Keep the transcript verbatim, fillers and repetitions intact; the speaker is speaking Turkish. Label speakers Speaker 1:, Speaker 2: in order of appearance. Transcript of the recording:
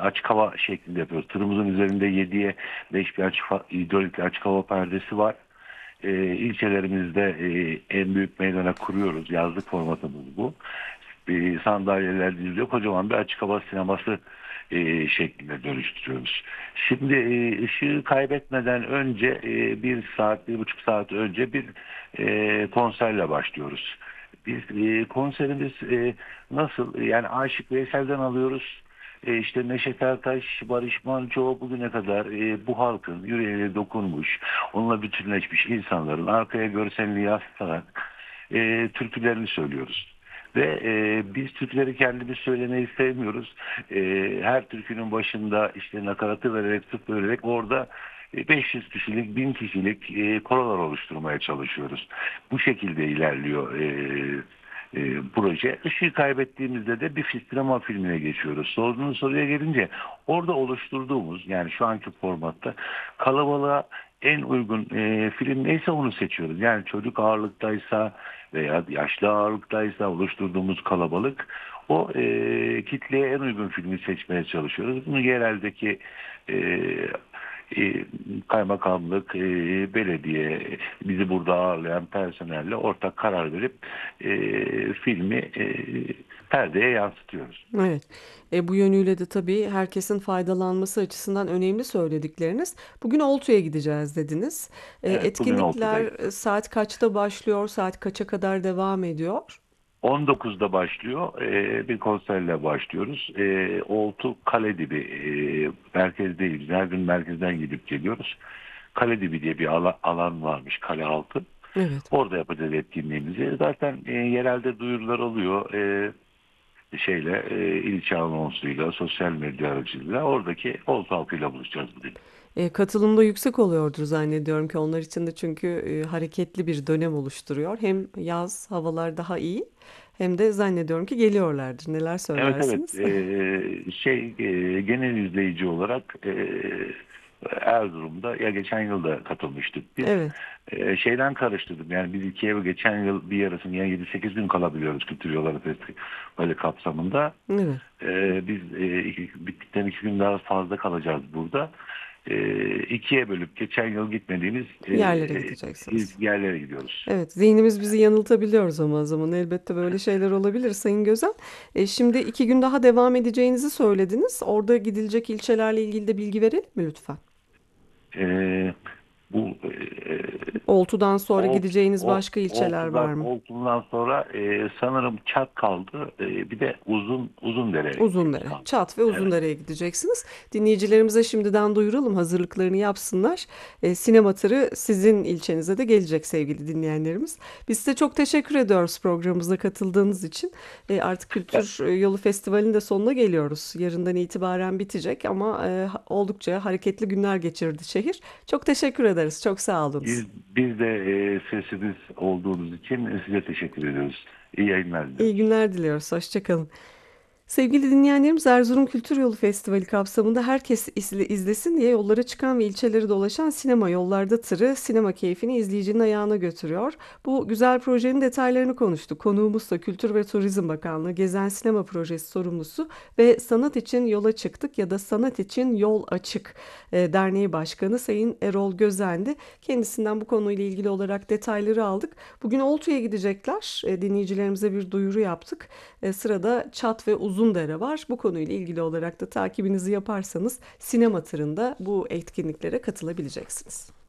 Speaker 1: açık hava şeklinde yapıyoruz. Tırımızın üzerinde yediye beş bir açık, hidrolik açık hava perdesi var. E, ilçelerimizde e, en büyük meydana kuruyoruz. Yazlık formatımız bu. E, sandalyeler diziliyor. Kocaman bir açık hava sineması e, şeklinde dönüştürüyoruz. Şimdi e, ışığı kaybetmeden önce e, bir saat, bir buçuk saat önce bir e, konserle başlıyoruz. Biz e, konserimiz e, nasıl? Yani Aşık Veysel'den alıyoruz. E, işte Neşet Ertaş, Barış Manço bugüne kadar e, bu halkın yüreğine dokunmuş, onunla bütünleşmiş insanların arkaya görselliği yansıtarak e, türkülerini söylüyoruz. Ve e, biz türküleri kendimiz söylemeyi sevmiyoruz. E, her türkünün başında işte nakaratı vererek, tıp vererek orada e, beş yüz kişilik, bin kişilik e, korolar oluşturmaya çalışıyoruz. Bu şekilde ilerliyor e, e, proje. Işığı kaybettiğimizde de bir sinema filmine geçiyoruz. Sorduğunuz soruya gelince orada oluşturduğumuz, yani şu anki formatta kalabalığa en uygun e, film neyse onu seçiyoruz. Yani çocuk ağırlıktaysa veya yaşlı ağırlıktaysa oluşturduğumuz kalabalık, o e, kitleye en uygun filmi seçmeye çalışıyoruz. Bunu yereldeki e, e, kaymakamlık, e, belediye, bizi burada ağırlayan personelle ortak karar verip e, filmi e, perdeye yansıtıyoruz.
Speaker 2: Evet. E, bu yönüyle de tabii herkesin faydalanması açısından önemli söyledikleriniz. Bugün Oltu'ya gideceğiz dediniz. E,
Speaker 1: Evet, bugün
Speaker 2: etkinlikler
Speaker 1: Oltu'dayız.
Speaker 2: e, saat kaçta başlıyor, saat kaça kadar devam ediyor?
Speaker 1: on dokuzda başlıyor. E, bir konserle başlıyoruz. E, Oltu Kaledibi e, merkezdeyiz. Her gün merkezden gidip geliyoruz. Kaledibi diye bir ala- alan varmış, kale altı.
Speaker 2: Evet.
Speaker 1: Orada yapacağız etkinliğimizi. Zaten e, yerelde duyurular oluyor. E, şeyle e, ilçe anonsuyla, sosyal medya aracılığıyla oradaki Oltu halkıyla buluşacağız bugün.
Speaker 2: E, katılım da yüksek oluyordur zannediyorum ki onlar için de çünkü e, hareketli bir dönem oluşturuyor. Hem yaz havalar daha iyi hem de zannediyorum ki geliyorlardır. Neler
Speaker 1: Evet, evet.
Speaker 2: söylersiniz?
Speaker 1: Ee, şey e, genel izleyici olarak e, Erzurum'da ya geçen yıl da katılmıştık biz.
Speaker 2: Evet.
Speaker 1: E, şeyden karıştırdım. Yani biz ikiye geçen yıl bir yarısını, yani yedi sekiz gün kalabiliyoruz Kültür Yolları Festivali kapsamında.
Speaker 2: Evet.
Speaker 1: E, biz e, iki, bittikten iki gün daha fazla kalacağız burada. E, ikiye bölüp geçen yıl gitmediğimiz e,
Speaker 2: Yerlere
Speaker 1: il-
Speaker 2: gideceksiniz.
Speaker 1: yerlere gidiyoruz.
Speaker 2: Evet, zihnimiz bizi yanıltabiliyor zaman zaman. Elbette böyle şeyler olabilir Sayın Gözen. E, şimdi iki gün daha devam edeceğinizi söylediniz. Orada gidilecek ilçelerle ilgili de bilgi verelim mi lütfen?
Speaker 1: E, bu e,
Speaker 2: Oltu'dan sonra
Speaker 1: Olt,
Speaker 2: gideceğiniz
Speaker 1: o,
Speaker 2: başka ilçeler var
Speaker 1: Oltu'dan,
Speaker 2: mı?
Speaker 1: Oltu'dan sonra e, sanırım Çat kaldı. E, bir de uzun Uzundere'ye gideceğiz
Speaker 2: Uzundere,
Speaker 1: kaldı.
Speaker 2: Çat ve
Speaker 1: Evet.
Speaker 2: Uzundere'ye gideceksiniz. Dinleyicilerimize şimdiden duyuralım, hazırlıklarını yapsınlar. E, sinema tırı sizin ilçenize de gelecek sevgili dinleyenlerimiz. Biz size çok teşekkür ediyoruz programımıza katıldığınız için. E, artık
Speaker 1: Ya,
Speaker 2: Kültür Yolu Festivali'nin de sonuna geliyoruz. Yarından itibaren bitecek ama e, oldukça hareketli günler geçirdi şehir. Çok teşekkür ederiz, çok sağ olunuz.
Speaker 1: biz, biz de e, sesiniz olduğunuz için size teşekkür ediyoruz. İyi yayınlar
Speaker 2: İyi
Speaker 1: diliyoruz.
Speaker 2: günler diliyoruz, hoşça kalın. Sevgili dinleyenlerimiz Erzurum Kültür Yolu Festivali kapsamında herkes izle- izlesin diye yollara çıkan ve ilçeleri dolaşan sinema yollarda tırı sinema keyfini izleyicinin ayağına götürüyor. Bu güzel projenin detaylarını konuştuk. Konuğumuz da Kültür ve Turizm Bakanlığı Gezen Sinema Projesi sorumlusu ve Sanat için Yola Çıktık ya da Sanat için Yol Açık e, Derneği Başkanı Sayın Erol Gözendi. Kendisinden bu konuyla ilgili olarak detayları aldık. Bugün Oltu'ya gidecekler. E, dinleyicilerimize bir duyuru yaptık. E, sırada Çat ve Uzundere var. Bu konuyla ilgili olarak da takibinizi yaparsanız sinema tırında bu etkinliklere katılabileceksiniz.